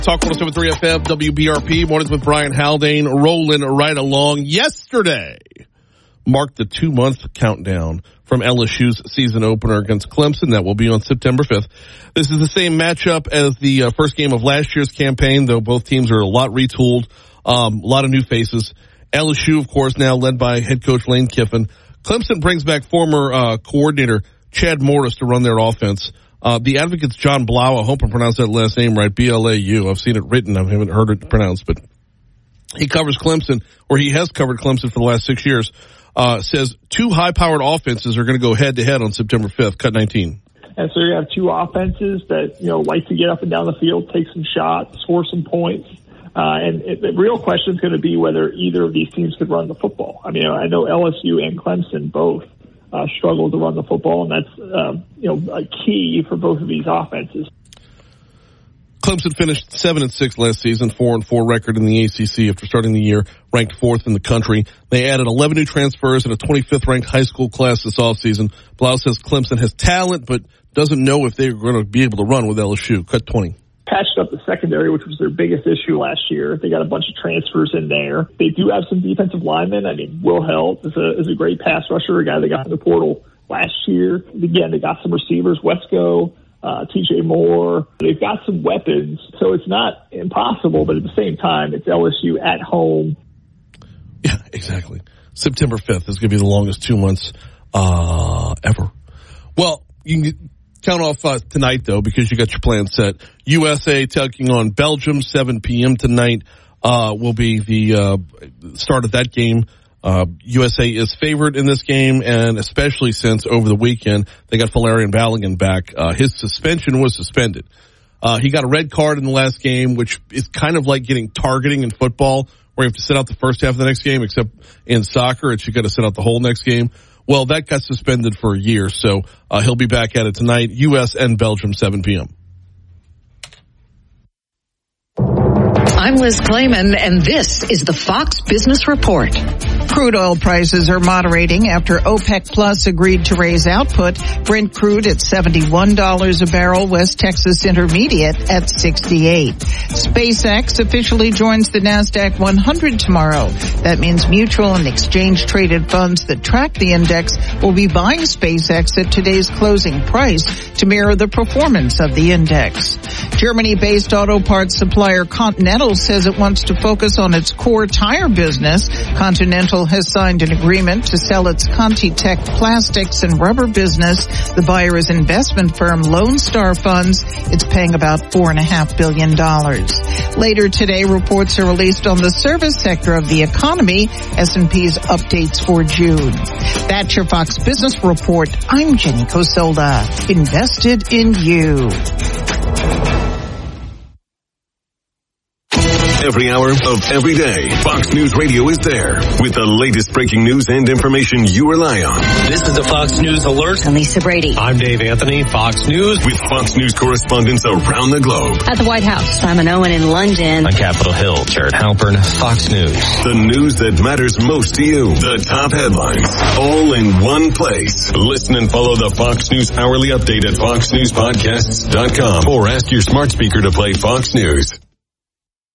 Talk 107.3 FM, WBRP, mornings with Brian Haldane, rolling right along. Yesterday marked the 2-month countdown from LSU's season opener against Clemson. That will be on September 5th. This is the same matchup as the first game of last year's campaign, though both teams are a lot retooled, a lot of new faces. LSU, of course, now led by head coach Lane Kiffin. Clemson brings back former coordinator Chad Morris to run their offense. The Advocate's John Blau, I hope I pronounced that last name right, B-L-A-U. I've seen it written. I haven't heard it pronounced, but he covers Clemson, or he has covered Clemson for the last 6 years, says two high-powered offenses are going to go head-to-head on September 5th, cut 19. And so you have two offenses that, like to get up and down the field, take some shots, score some points. And the real question is going to be whether either of these teams could run the football. I mean, I know LSU and Clemson both struggle to run the football, and that's a key for both of these offenses. Clemson finished 7-6 last season, 4-4 record in the ACC after starting the year, ranked 4th in the country. They added 11 new transfers and a 25th ranked high school class this offseason. Blau says Clemson has talent, but doesn't know if they're going to be able to run with LSU. Cut 20. Patched up the secondary, which was their biggest issue last year. They got a bunch of transfers in there. They do have some defensive linemen. I mean, Will Helt is a great pass rusher, a guy they got in the portal last year. Again, they got some receivers, Wesco, TJ Moore. They've got some weapons, so it's not impossible, but at the same time, it's LSU at home. Yeah, exactly. September 5th is going to be the longest 2 months ever. Well, you can count off tonight, though, because you got your plan set. USA taking on Belgium, 7 p.m. tonight will be the start of that game. USA is favored in this game, and especially since over the weekend they got Valerian Balogun back. His suspension was suspended. He got a red card in the last game, which is kind of like getting targeting in football, where you have to sit out the first half of the next game, except in soccer, you got to sit out the whole next game. Well, that got suspended for a year, so he'll be back at it tonight. U.S. and Belgium, 7 p.m. I'm Liz Clayman, and this is the Fox Business Report. Crude oil prices are moderating after OPEC Plus agreed to raise output. Brent crude at $71 a barrel, West Texas Intermediate at $68. SpaceX officially joins the NASDAQ 100 tomorrow. That means mutual and exchange-traded funds that track the index will be buying SpaceX at today's closing price to mirror the performance of the index. Germany-based auto parts supplier Continental says it wants to focus on its core tire business. Continental has signed an agreement to sell its ContiTech plastics and rubber business. The buyer is investment firm Lone Star Funds. It's paying about $4.5 billion. Later today, reports are released on the service sector of the economy, S&P's updates for June. That's your Fox Business Report. I'm Jenny Cosolda. Invested in you. Every hour of every day, Fox News Radio is there with the latest breaking news and information you rely on. This is the Fox News Alert. I'm Lisa Brady. I'm Dave Anthony, Fox News. With Fox News correspondents around the globe. At the White House, Simon Owen in London. On Capitol Hill, Jared Halpern, Fox News. The news that matters most to you. The top headlines, all in one place. Listen and follow the Fox News Hourly Update at foxnewspodcasts.com or ask your smart speaker to play Fox News.